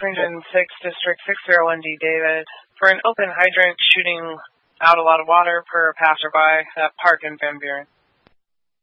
306, District 601D, David. For an open hydrant shooting out a lot of water per passerby at Park in Van Buren.